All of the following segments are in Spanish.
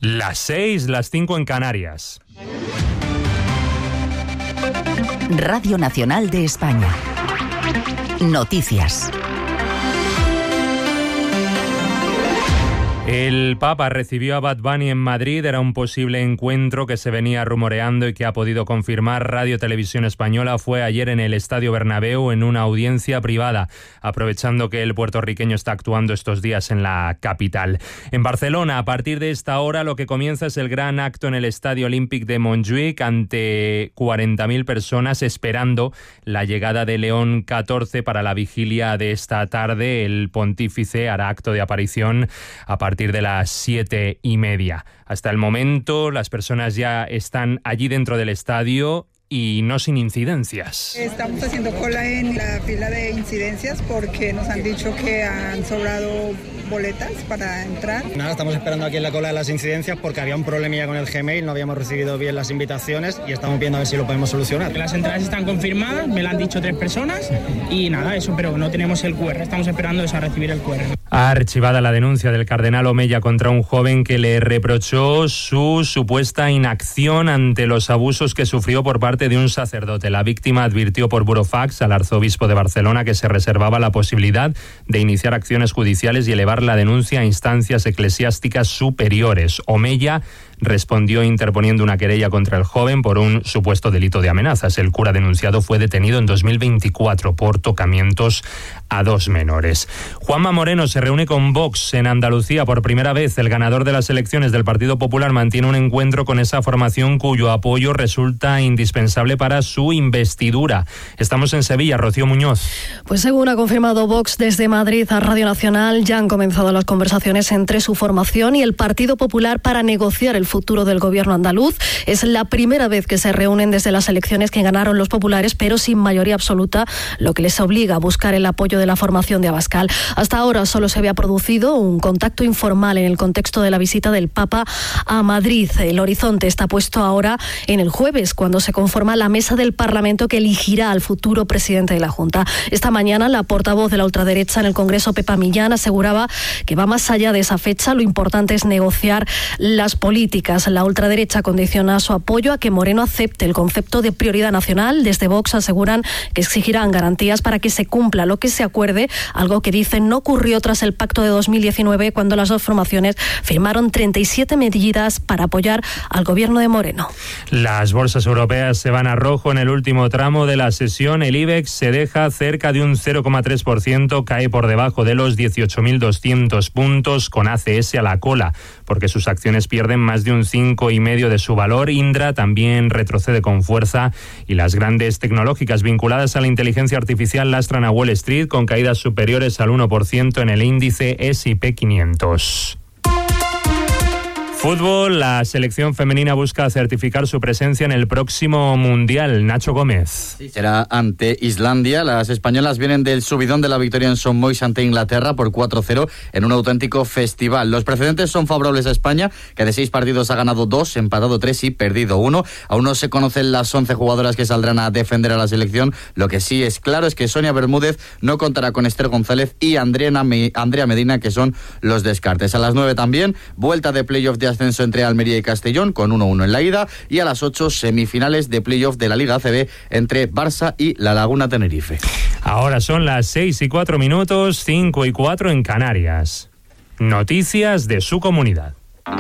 Las 6, las 5 en Canarias. Radio Nacional de España. Noticias. El Papa recibió a Bad Bunny en Madrid. Era un posible encuentro que se venía rumoreando y que ha podido confirmar Radio Televisión Española. Fue ayer en el Estadio Bernabéu en una audiencia privada, aprovechando que el puertorriqueño está actuando estos días en la capital. En Barcelona, a partir de esta hora, lo que comienza es el gran acto en el Estadio Olímpic de Montjuïc ante 40.000 personas esperando la llegada de León XIV para la vigilia de esta tarde. El pontífice hará acto de aparición a partir de las 7:30. Hasta el momento, las personas ya están allí dentro del estadio y no sin incidencias. Estamos haciendo cola en la fila de incidencias porque nos han dicho que han sobrado boletas para entrar. Nada, estamos esperando aquí en la cola de las incidencias porque había un problemilla con el Gmail, no habíamos recibido bien las invitaciones y estamos viendo a ver si lo podemos solucionar. Las entradas están confirmadas, me lo han dicho 3 personas y nada, eso, pero no tenemos el QR, estamos esperando a recibir el QR. Ha archivada la denuncia del cardenal Omeya contra un joven que le reprochó su supuesta inacción ante los abusos que sufrió por parte de un sacerdote. La víctima advirtió por burofax al arzobispo de Barcelona que se reservaba la posibilidad de iniciar acciones judiciales y elevar la denuncia a instancias eclesiásticas superiores. Omeya respondió interponiendo una querella contra el joven por un supuesto delito de amenazas. El cura denunciado fue detenido en 2024 por tocamientos a 2 menores. Juanma Moreno se reúne con Vox en Andalucía por primera vez. El ganador de las elecciones del Partido Popular mantiene un encuentro con esa formación cuyo apoyo resulta indispensable para su investidura. Estamos en Sevilla, Rocío Muñoz. Pues según ha confirmado Vox desde Madrid a Radio Nacional, ya han comenzado las conversaciones entre su formación y el Partido Popular para negociar el futuro del gobierno andaluz. Es la primera vez que se reúnen desde las elecciones que ganaron los populares, pero sin mayoría absoluta, lo que les obliga a buscar el apoyo de la formación de Abascal. Hasta ahora solo se había producido un contacto informal en el contexto de la visita del Papa a Madrid. El horizonte está puesto ahora en el jueves, cuando se conforma la mesa del Parlamento que elegirá al futuro presidente de la Junta. Esta mañana la portavoz de la ultraderecha en el Congreso, Pepa Millán, aseguraba que va más allá de esa fecha. Lo importante es negociar las políticas. La ultraderecha condiciona su apoyo a que Moreno acepte el concepto de prioridad nacional. Desde Vox aseguran que exigirán garantías para que se cumpla lo que se acuerde, algo que dicen no ocurrió tras el pacto de 2019, cuando las dos formaciones firmaron 37 medidas para apoyar al gobierno de Moreno. Las bolsas europeas se van a rojo en el último tramo de la sesión. El IBEX se deja cerca de un 0,3%, cae por debajo de los 18.200 puntos, con ACS a la cola, porque sus acciones pierden más de un 5,5% de su valor. Indra también retrocede con fuerza y las grandes tecnológicas vinculadas a la inteligencia artificial lastran a Wall Street con caídas superiores al 1% en el índice S&P 500. Fútbol, la selección femenina busca certificar su presencia en el próximo Mundial. Nacho Gómez. Sí, será ante Islandia. Las españolas vienen del subidón de la victoria en St. Mois ante Inglaterra por 4-0 en un auténtico festival. Los precedentes son favorables a España, que de 6 partidos ha ganado 2, empatado 3 y perdido 1. Aún no se conocen las 11 jugadoras que saldrán a defender a la selección. Lo que sí es claro es que Sonia Bermúdez no contará con Esther González y Andrea Medina, que son los descartes. A las 9 también, vuelta de playoff de ascenso entre Almería y Castellón con 1-1 en la ida, y a las 8 semifinales de playoff de la Liga ACB entre Barça y La Laguna Tenerife. Ahora son las 6:04, 5:04 en Canarias. Noticias de su comunidad.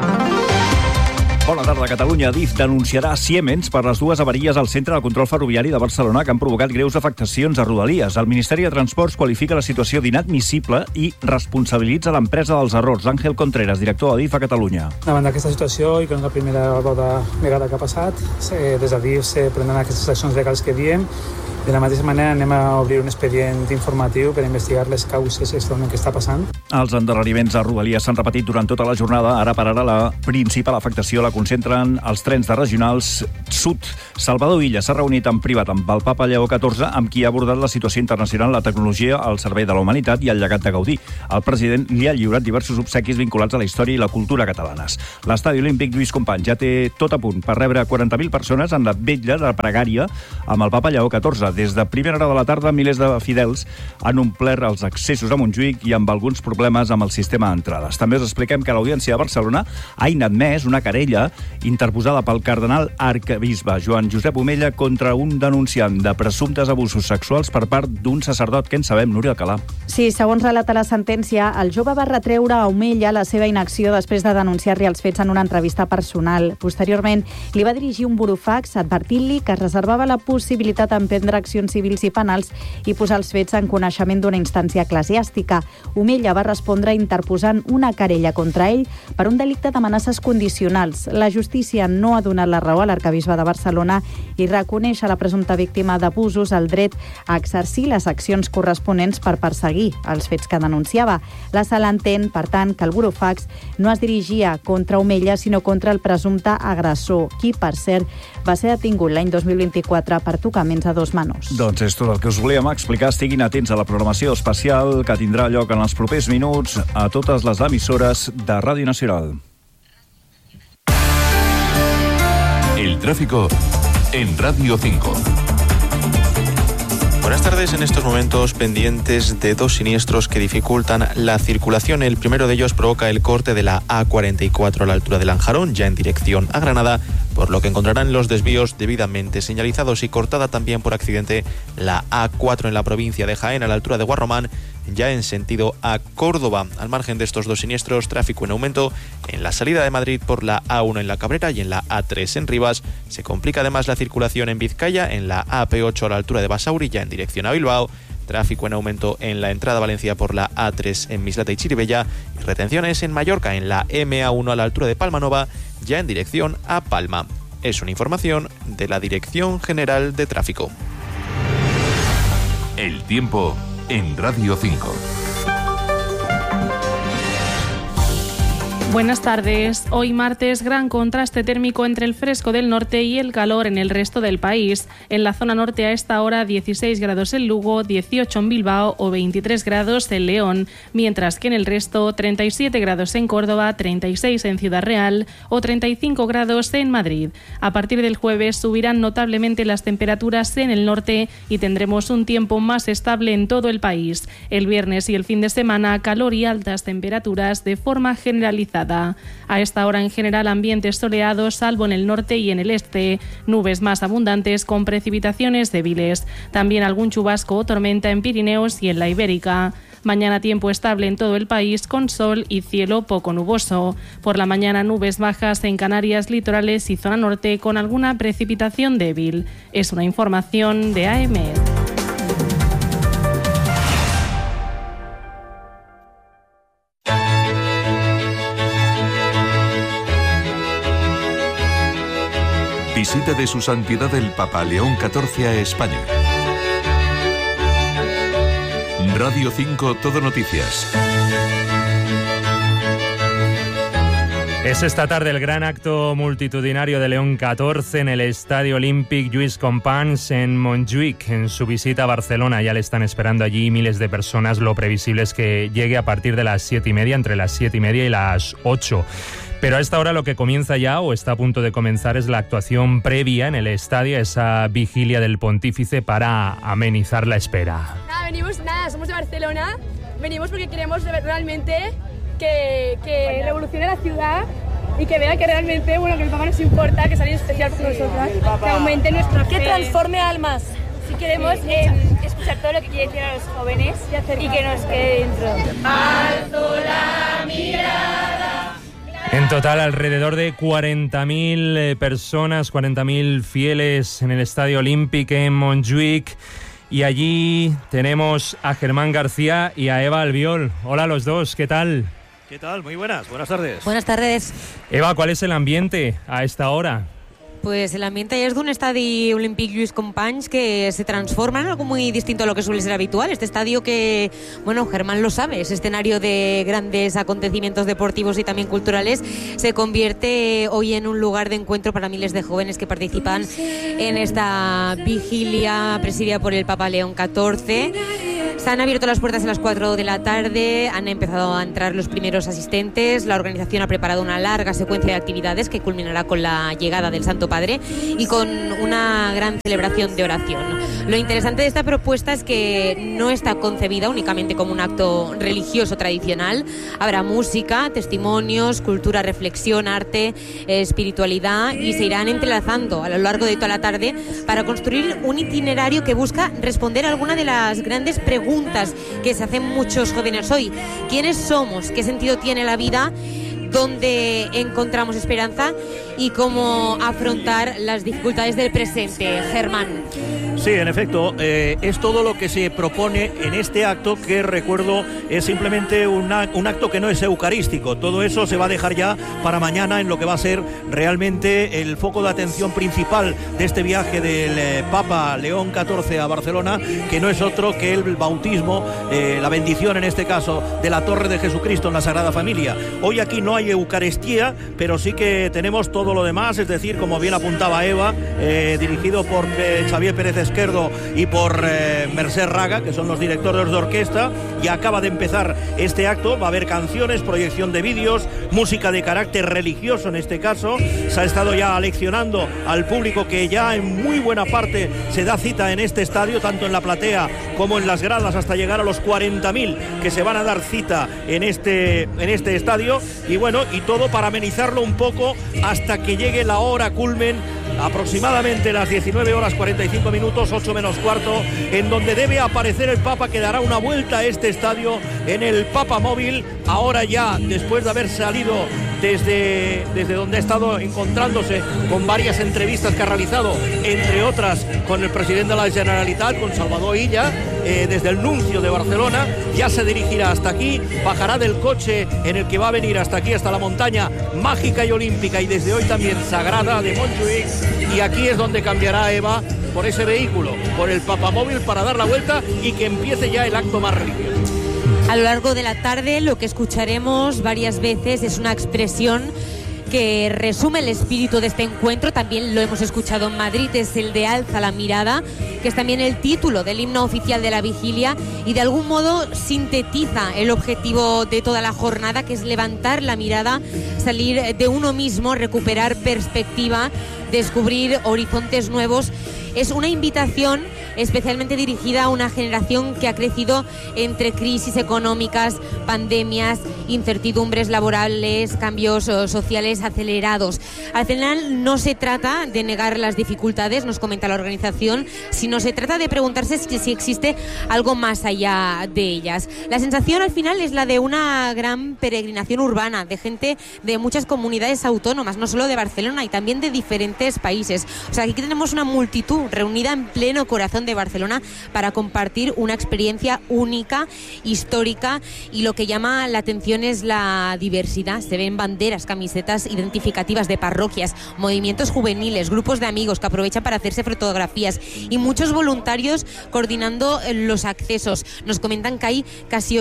Bona tarda. Catalunya. Adif denunciarà Siemens per les 2 avaries al centre de control ferroviari de Barcelona que han provocat greus afectacions a Rodalies. El Ministeri de Transports qualifica la situació d'inadmissible i responsabilitza l'empresa dels errors. Àngel Contreras, director d'Adif a Catalunya. Davant d'aquesta situació, i que no és la primera vegada que ha passat, des d'Adif se prenen aquestes accions legals que diem. De la mateixa manera anem a obrir un expedient informatiu per investigar les causes exactament que està passant. Els endarreriments a Rodalies s'han repetit durant tota la jornada. Ara per ara la principal afectació la concentren els trens de regionals sud. Salvador Illa s'ha reunit en privat amb el Papa Lleó XIV, amb qui ha abordat la situació internacional, la tecnologia al servei de la humanitat i el llegat de Gaudí. El president li ha lliurat diversos obsequis vinculats a la història i la cultura catalanes. L'Estadi Olímpic Lluís Companys ja té tot a punt per rebre 40.000 persones en la vetlla de pregària amb el Papa Lleó XIV. Des de primera hora de la tarda, milers de fidels han omplert els accessos a Montjuïc i amb alguns problemes amb el sistema d'entrades. També us expliquem que l'Audiència de Barcelona ha inadmès una querella interposada pel cardenal arquebisbe Joan Josep Omella contra un denunciant de presumptes abusos sexuals per part d'un sacerdot. Què en sabem, Núria Alcalà? Sí, segons relata la sentència, el jove va retreure a Omella la seva inacció després de denunciar-li els fets en una entrevista personal. Posteriorment, li va dirigir un burofax advertint-li que es reservava la possibilitat d'emprendre accions civils i penals i posar els fets en coneixement d'una instància eclesiàstica. Omella va respondre interposant una querella contra ell per un delicte d'amenaces condicionals. La justícia no ha donat la raó a l'arquebisbe de Barcelona i reconeix a la presumpta víctima d'abusos el dret a exercir les accions corresponents per perseguir els fets que denunciava. La Sala entén, per tant, que el burofax no es dirigia contra Omella, sinó contra el presumpte agressor, qui, per cert, va ser detingut l'any 2024 per tocaments a dos menors. Doncs és tot el que us volíem explicar. Estiguin atents a la programació especial que tindrà lloc en els propers minuts a totes les emissores de Ràdio Nacional. El tráfico en Radio 5. Buenas tardes. En estos momentos pendientes de dos siniestros que dificultan la circulación. El primero de ellos provoca el corte de la A44 a la altura de Lanjarón, ya en dirección a Granada, por lo que encontrarán los desvíos debidamente señalizados, y cortada también por accidente la A4 en la provincia de Jaén a la altura de Guarromán, ya en sentido a Córdoba. Al margen de estos dos siniestros, tráfico en aumento en la salida de Madrid por la A1 en La Cabrera y en la A3 en Rivas. Se complica además la circulación en Vizcaya en la AP8 a la altura de Basauri, ya en dirección a Bilbao. Tráfico en aumento en la entrada a Valencia por la A3 en Mislata y Chirivella, y retenciones en Mallorca en la MA1 a la altura de Palmanova, ya en dirección a Palma. Es una información de la Dirección General de Tráfico. El tiempo en Radio 5. Buenas tardes. Hoy martes, gran contraste térmico entre el fresco del norte y el calor en el resto del país. En la zona norte a esta hora 16 grados en Lugo, 18 en Bilbao o 23 grados en León, mientras que en el resto 37 grados en Córdoba, 36 en Ciudad Real o 35 grados en Madrid. A partir del jueves subirán notablemente las temperaturas en el norte y tendremos un tiempo más estable en todo el país. El viernes y el fin de semana, calor y altas temperaturas de forma generalizada. A esta hora en general ambientes soleados, salvo en el norte y en el este, nubes más abundantes con precipitaciones débiles. También algún chubasco o tormenta en Pirineos y en la Ibérica. Mañana tiempo estable en todo el país con sol y cielo poco nuboso. Por la mañana nubes bajas en Canarias, litorales y zona norte con alguna precipitación débil. Es una información de AEMET. Visita de su santidad el Papa León XIV a España. Radio 5 Todo Noticias. Es esta tarde el gran acto multitudinario de León XIV en el Estadio Olímpic Lluís Companys en Montjuïc. En su visita a Barcelona ya le están esperando allí miles de personas. Lo previsible es que llegue a partir de las 7:30, entre las 7:30 y las 8. Pero a esta hora lo que comienza ya o está a punto de comenzar es la actuación previa en el estadio, esa vigilia del pontífice para amenizar la espera. Somos de Barcelona, venimos porque queremos realmente que revolucione la ciudad y que vea que realmente, que el Papa nos importa, que es alguien especial por nosotras, que aumente nuestra fe. Que transforme almas. Si queremos escuchar todo lo que quiere decir a los jóvenes y que nos quede dentro. Alzo la mirada. En total, alrededor de 40.000 personas, 40.000 fieles en el Estadio Olímpic en Montjuïc. Y allí tenemos a Germán García y a Eva Albiol. Hola a los dos, ¿qué tal? ¿Qué tal? Muy buenas tardes. Buenas tardes. Eva, ¿cuál es el ambiente a esta hora? Pues el ambiente es de un estadio Olímpic Lluís Companys que se transforma en algo muy distinto a lo que suele ser habitual. Este estadio que, Germán lo sabe, es escenario de grandes acontecimientos deportivos y también culturales, se convierte hoy en un lugar de encuentro para miles de jóvenes que participan en esta vigilia presidida por el Papa León XIV. Se han abierto las puertas a las 4 de la tarde, han empezado a entrar los primeros asistentes, la organización ha preparado una larga secuencia de actividades que culminará con la llegada del Santo Padre y con una gran celebración de oración. Lo interesante de esta propuesta es que no está concebida únicamente como un acto religioso tradicional. Habrá música, testimonios, cultura, reflexión, arte, espiritualidad, y se irán entrelazando a lo largo de toda la tarde para construir un itinerario que busca responder a alguna de las grandes preguntas que se hacen muchos jóvenes hoy. ¿Quiénes somos? ¿Qué sentido tiene la vida? ¿Dónde encontramos esperanza? Y cómo afrontar las dificultades del presente. Germán. Sí, en efecto, es todo lo que se propone en este acto, que recuerdo es simplemente un acto que no es eucarístico. Todo eso se va a dejar ya para mañana, en lo que va a ser realmente el foco de atención principal de este viaje del Papa León XIV a Barcelona, que no es otro que el bautismo, la bendición en este caso de la Torre de Jesucristo en la Sagrada Familia. Hoy aquí no hay Eucaristía, pero sí que tenemos todo lo demás, es decir, como bien apuntaba Eva, dirigido por Xavier Pérez Esquerdo y por Mercè Raga, que son los directores de orquesta, y acaba de empezar este acto. Va a haber canciones, proyección de vídeos, música de carácter religioso en este caso. Se ha estado ya aleccionando al público, que ya en muy buena parte se da cita en este estadio, tanto en la platea como en las gradas, hasta llegar a los 40.000 que se van a dar cita en este estadio. Y bueno, y todo para amenizarlo un poco hasta que llegue la hora culmen, aproximadamente las 19 horas 45 minutos, 8 menos cuarto, en donde debe aparecer el Papa, que dará una vuelta a este estadio en el Papa Móvil. Ahora ya, después de haber salido desde donde ha estado encontrándose con varias entrevistas que ha realizado, entre otras con el presidente de la Generalitat, con Salvador Illa, desde el nuncio de Barcelona, ya se dirigirá hasta aquí, bajará del coche en el que va a venir hasta aquí, hasta la montaña mágica y olímpica, y desde hoy también sagrada, de Montjuïc, y aquí es donde cambiará Eva por ese vehículo, por el Papamóvil, para dar la vuelta y que empiece ya el acto más religioso. A lo largo de la tarde lo que escucharemos varias veces es una expresión que resume el espíritu de este encuentro. También lo hemos escuchado en Madrid, es el de Alza la mirada, que es también el título del himno oficial de la vigilia y de algún modo sintetiza el objetivo de toda la jornada, que es levantar la mirada, salir de uno mismo, recuperar perspectiva, descubrir horizontes nuevos. Es una invitación especialmente dirigida a una generación que ha crecido entre crisis económicas, pandemias, incertidumbres laborales, cambios sociales acelerados. Al final no se trata de negar las dificultades, nos comenta la organización, sino se trata de preguntarse si existe algo más allá de ellas. La sensación al final es la de una gran peregrinación urbana, de gente de muchas comunidades autónomas, no solo de Barcelona, y también de diferentes países. O sea, aquí tenemos una multitud reunida en pleno corazón de Barcelona para compartir una experiencia única, histórica, y lo que llama la atención es la diversidad. Se ven banderas, camisetas identificativas de parroquias, movimientos juveniles, grupos de amigos que aprovechan para hacerse fotografías y muchos voluntarios coordinando los accesos. Nos comentan que hay casi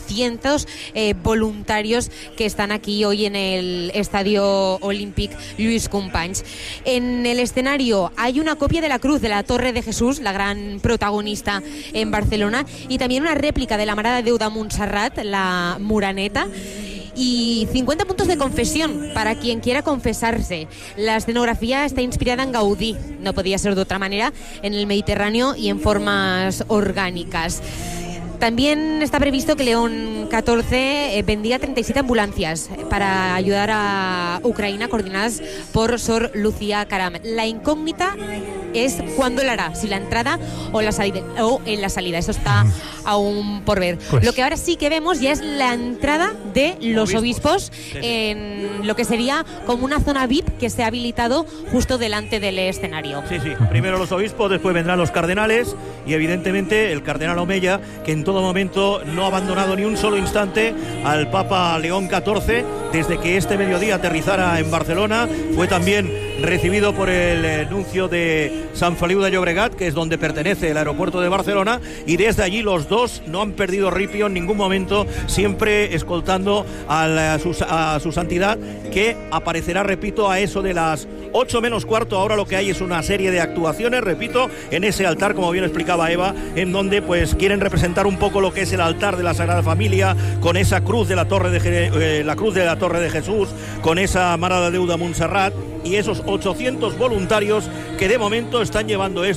800 voluntarios que están aquí hoy en el Estadio Olímpic Lluís Companys. En el escenario hay una copia de la cruz de la Torre de Jesús, la gran protagonista en Barcelona, y también una réplica de la Mare de Déu de Montserrat, la Moreneta, y 50 puntos de confesión para quien quiera confesarse. La escenografía está inspirada en Gaudí, no podía ser de otra manera, en el Mediterráneo y en formas orgánicas. También está previsto que León XIV bendiga 37 ambulancias para ayudar a Ucrania, coordinadas por Sor Lucía Caram. La incógnita es cuándo la hará, si la entrada o en la salida. Eso está aún por ver. Lo que ahora sí que vemos ya es la entrada de los obispos en lo que sería como una zona VIP que se ha habilitado justo delante del escenario. Sí, primero los obispos, después vendrán los cardenales y evidentemente el cardenal Omeya, que en todo momento no ha abandonado ni un solo instante al Papa León XIV desde que este mediodía aterrizara en Barcelona. Fue también recibido por el nuncio de Sant Feliu de Llobregat, que es donde pertenece el aeropuerto de Barcelona, y desde allí los dos no han perdido ripio en ningún momento, siempre escoltando a su santidad, que aparecerá, repito, a eso de las 8 menos cuarto. Ahora lo que hay es una serie de actuaciones, repito, en ese altar, como bien explicaba Eva, en donde pues quieren representar un poco lo que es el altar de la Sagrada Familia, con esa cruz de la Torre de Jesús, con esa Mare de Déu de Montserrat, y esos 800 voluntarios que de momento están llevando esto